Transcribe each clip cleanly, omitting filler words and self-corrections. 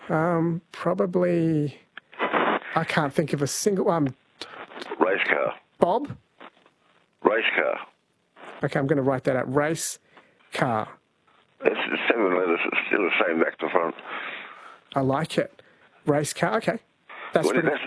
Probably, I can't think of a single one. Race car. Bob? Race car. Okay, I'm going to write that out. Race car. It's 7 letters. It's still the same back to front. I like it. Race car. Okay. That's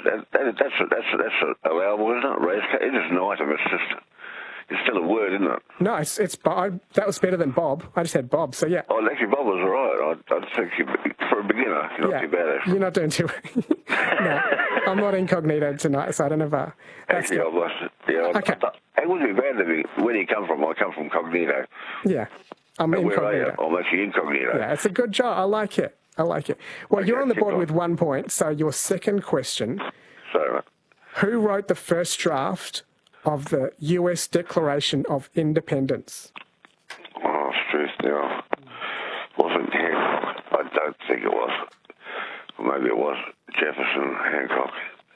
allowable, isn't it? Race car. It is an item. It's still a word, isn't it? No, that was better than Bob. I just had Bob, so yeah. Oh, actually, Bob was all right. I'd think for a beginner, you're not too bad. You're not doing too No, I'm not incognito tonight, so I don't have actually, I was. Yeah, okay. It wouldn't be bad to be. Where do you come from? I come from cognito. Yeah, I'm incognito. Where are you? I'm actually incognito. Yeah, it's a good job. I like it. Well, okay, you're on the board with 1 point, so your second question. So, who wrote the first draft of the U.S. Declaration of Independence? Oh, stress now. Wasn't Hancock. I don't think it was. Or maybe it was Jefferson, Hancock.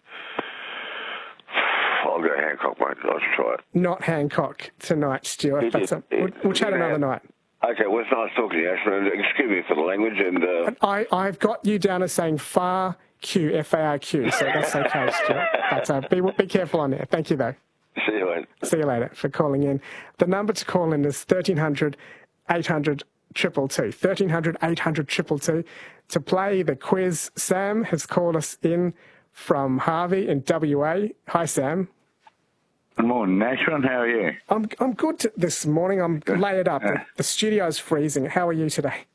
I'll go Hancock, mate. Let's try it. Not Hancock tonight, Stuart. We'll chat another night. Okay, well, it's nice talking to you, Ashman. Excuse me for the language. And I've got you down as saying FARQ, F-A-R-Q, so that's okay, Stuart. But be careful on there. Thank you, though. See you later. See you later for calling in. The number to call in is 1300 800 222. 1300 800 222. To play the quiz, Sam has called us in from Harvey in WA. Hi, Sam. Good morning, Ashman. How are you? I'm good this morning. I'm layered up. The studio's freezing. How are you today?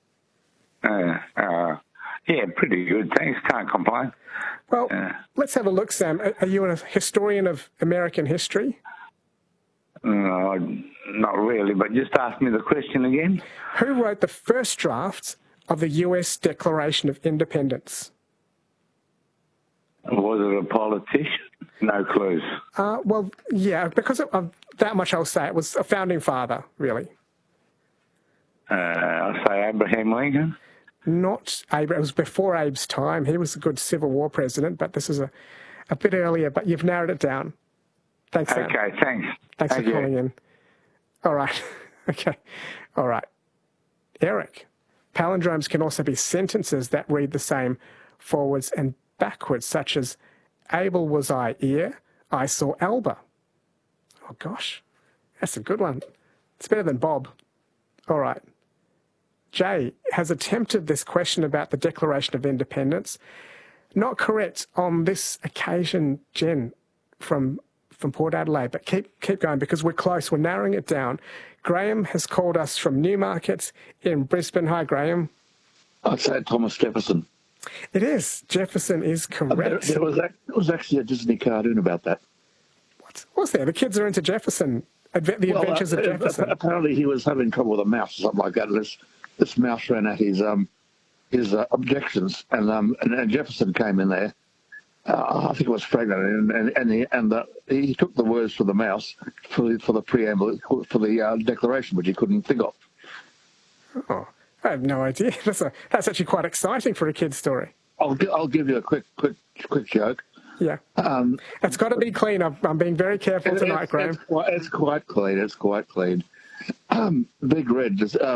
Yeah, pretty good. Thanks. Can't complain. Well, let's have a look, Sam. Are you a historian of American history? No, not really, but just ask me the question again. Who wrote the first draft of the U.S. Declaration of Independence? Was it a politician? No clues. Well, yeah, because of that much I'll say. It was a founding father, really. I'll say Abraham Lincoln. Not Abe. It was before Abe's time. He was a good Civil War president, but this is a bit earlier, but you've narrowed it down. Thanks, Sam. Okay, thanks. Thanks for calling in. All right. Okay. All right. Eric, palindromes can also be sentences that read the same forwards and backwards, such as, Abel was I ear, I saw Alba. Oh, gosh. That's a good one. It's better than Bob. All right. Jay has attempted this question about the Declaration of Independence. Not correct on this occasion, Jen, from Port Adelaide, but keep going because we're close. We're narrowing it down. Graham has called us from Newmarket in Brisbane. Hi, Graham. I'd say Thomas Jefferson. It is. Jefferson is correct. There was actually a Disney cartoon about that. What was there? The kids are into Jefferson. The Adventures of Jefferson. Apparently he was having trouble with a mouse or something like that. And this mouse ran at his objections, and Jefferson came in there. I think it was pregnant, and he took the words for the mouse for the preamble for the Declaration, which he couldn't think of. Oh, I have no idea. That's actually quite exciting for a kid's story. I'll give you a quick joke. Yeah, it's got to be clean. I'm being very careful tonight, Graham. It's quite clean. It's quite clean. Big Red.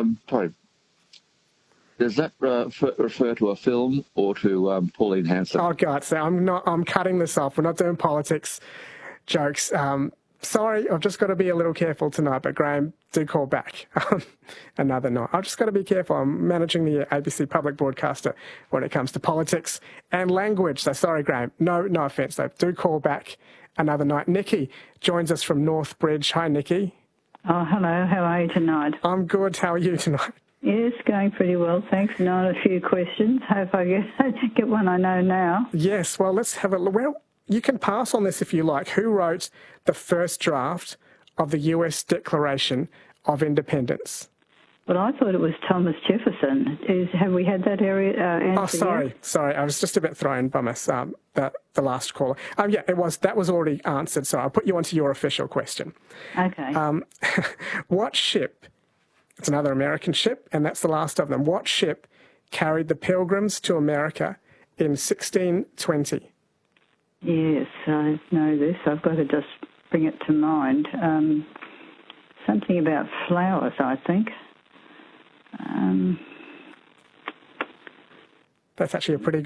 Does that refer to a film or to Pauline Hanson? Oh God, so I'm cutting this off. We're not doing politics jokes. Sorry, I've just got to be a little careful tonight. But Graham, do call back another night. I've just got to be careful. I'm managing the ABC public broadcaster when it comes to politics and language. So sorry, Graham. No offence though. Do call back another night. Nikki joins us from Northbridge. Hi, Nikki. Oh, hello. How are you tonight? I'm good. How are you tonight? Yes, going pretty well, thanks. Knowing a few questions. Hope I get one I know now. Yes, well, let's have a look. Well, you can pass on this if you like. Who wrote the first draft of the U.S. Declaration of Independence? Well, I thought it was Thomas Jefferson. Have we had that answer? Oh, sorry. I was just a bit thrown by the last caller. Yeah, it was. That was already answered, so I'll put you onto your official question. Okay. What ship... It's another American ship, and that's the last of them. What ship carried the Pilgrims to America in 1620? Yes, I know this. I've got to just bring it to mind. Something about flowers, I think. That's actually a pretty